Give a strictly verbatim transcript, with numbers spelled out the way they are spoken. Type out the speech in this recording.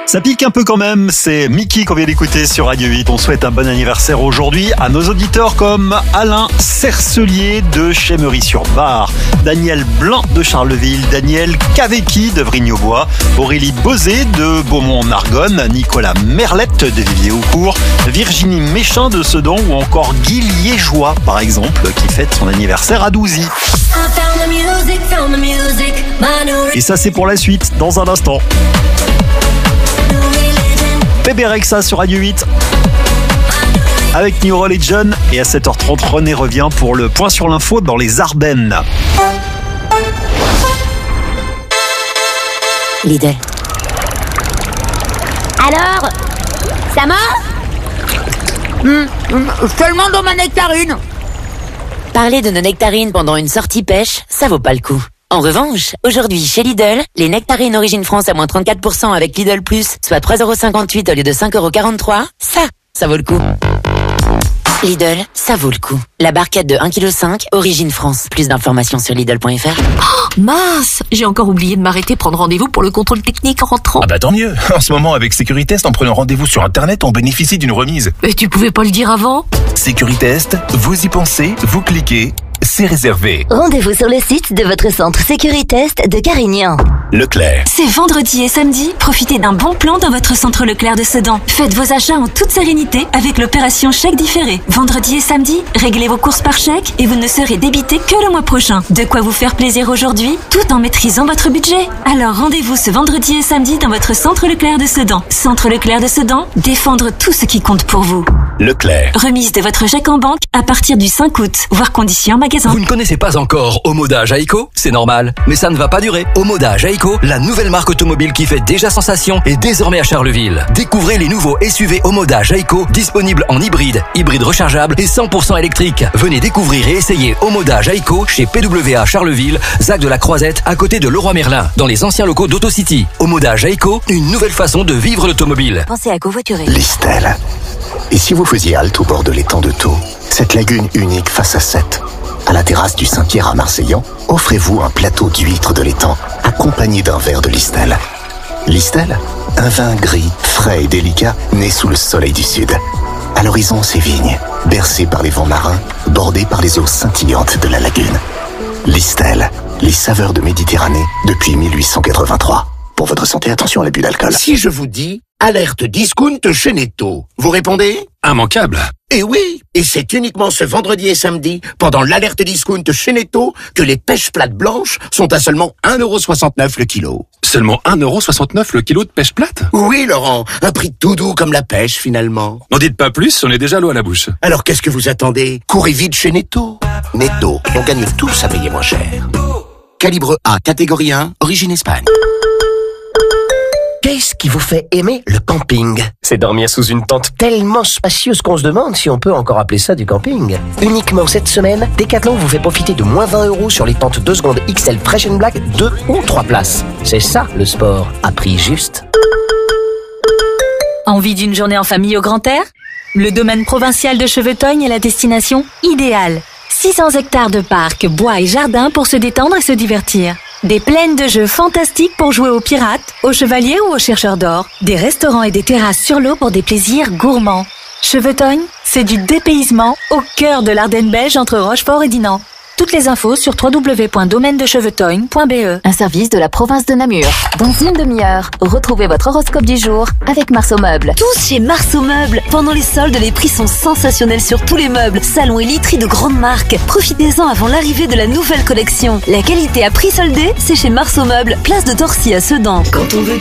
Ça pique un peu quand même, c'est Mickey qu'on vient d'écouter sur Radio huit. On souhaite un bon anniversaire aujourd'hui à nos auditeurs comme Alain Cercelier de Chêmery-sur-Bar, Daniel Blanc de Charleville, Daniel Cavecchi de Vrigne-aux-Bois, Aurélie Bozé de Beaumont-en-Argonne, Nicolas Merlette de Vivier-au-Court, Virginie Méchin de Sedan ou encore Guy Liégeois par exemple qui fête son anniversaire à Douzy. Et ça c'est pour la suite, dans un instant. Bébé Rexha sur Radio huit avec New Religion et à sept heures trente René revient pour le point sur l'info dans les Ardennes. Lidl. Alors, ça marche? Mmh, seulement dans ma nectarine. Parler de nos nectarines pendant une sortie pêche, ça vaut pas le coup. En revanche, aujourd'hui chez Lidl, les nectarines Origine France à moins trente-quatre pour cent avec Lidl Plus, soit trois euros cinquante-huit au lieu de cinq euros quarante-trois, ça, ça vaut le coup. Lidl, ça vaut le coup. La barquette de un virgule cinq kilos, Origine France. Plus d'informations sur Lidl point F R. Oh, mince, j'ai encore oublié de m'arrêter prendre rendez-vous pour le contrôle technique en rentrant. Ah bah tant mieux. En ce moment, avec Sécuritest, en prenant rendez-vous sur Internet, on bénéficie d'une remise. Mais tu pouvais pas le dire avant? Sécuritest, vous y pensez, vous cliquez, c'est réservé. Rendez-vous sur le site de votre centre Sécuritest de Carignan. Leclerc. C'est vendredi et samedi, profitez d'un bon plan dans votre centre Leclerc de Sedan. Faites vos achats en toute sérénité avec l'opération chèque différé. Vendredi et samedi, réglez vos courses par chèque et vous ne serez débité que le mois prochain. De quoi vous faire plaisir aujourd'hui, tout en maîtrisant votre budget. Alors rendez-vous ce vendredi et samedi dans votre centre Leclerc de Sedan. Centre Leclerc de Sedan, défendre tout ce qui compte pour vous. Leclerc. Remise de votre chèque en banque à partir du cinq août, voire conditions en magasin. Vous ne connaissez pas encore Omoda Jayco? C'est normal, mais ça ne va pas durer. Omoda Jayco, la nouvelle marque automobile qui fait déjà sensation, est désormais à Charleville. Découvrez les nouveaux S U V Omoda Jayco, disponibles en hybride, hybride rechargeable et cent pour cent électrique. Venez découvrir et essayer Omoda Jayco chez P W A Charleville, Zac de la Croisette, à côté de Leroy Merlin, dans les anciens locaux d'AutoCity. Omoda Jayco, une nouvelle façon de vivre l'automobile. Pensez à covoiturer. Listel. Et si vous faisiez halte au bord de l'étang de Thau, cette lagune unique face à Sète, à la terrasse du Saint-Pierre à Marseillan, offrez-vous un plateau d'huîtres de l'étang, accompagné d'un verre de Listel. Listel, un vin gris, frais et délicat, né sous le soleil du sud. À l'horizon, ses vignes, bercées par les vents marins, bordées par les eaux scintillantes de la lagune. Listel, les saveurs de Méditerranée depuis mille huit cent quatre-vingt-trois. Pour votre santé, attention à l'abus d'alcool. Si je vous dis alerte discount chez Netto, vous répondez? Immanquable. Eh oui, et c'est uniquement ce vendredi et samedi, pendant l'alerte discount chez Netto, que les pêches plates blanches sont à seulement un euro soixante-neuf le kilo. Seulement un euro soixante-neuf le kilo de pêche plate? Oui, Laurent, un prix tout doux comme la pêche finalement. N'en dites pas plus, on est déjà l'eau à la bouche. Alors qu'est-ce que vous attendez? Courez vite chez Netto. Netto, on gagne tous à payer moins cher. Calibre A, catégorie un, origine Espagne. Qu'est-ce qui vous fait aimer le camping? C'est dormir sous une tente tellement spacieuse qu'on se demande si on peut encore appeler ça du camping. Uniquement cette semaine, Decathlon vous fait profiter de moins vingt euros sur les tentes deux secondes X L Fresh and Black, deux ou trois places. C'est ça le sport, à prix juste. Envie d'une journée en famille au grand air? Le domaine provincial de Chevetognes est la destination idéale. six cents hectares de parcs, bois et jardins pour se détendre et se divertir. Des plaines de jeux fantastiques pour jouer aux pirates, aux chevaliers ou aux chercheurs d'or. Des restaurants et des terrasses sur l'eau pour des plaisirs gourmands. Chevetognes, c'est du dépaysement au cœur de l'Ardenne belge entre Rochefort et Dinan. Toutes les infos sur w w w point domaine de chevetognes point b e. Un service de la province de Namur. Dans une demi-heure, retrouvez votre horoscope du jour avec Marceau Meubles. Tous chez Marceau Meubles. Pendant les soldes, les prix sont sensationnels sur tous les meubles, salons et literies de grandes marques. Profitez-en avant l'arrivée de la nouvelle collection. La qualité à prix soldé, c'est chez Marceau Meubles, place de Torcy à Sedan. Quand on veut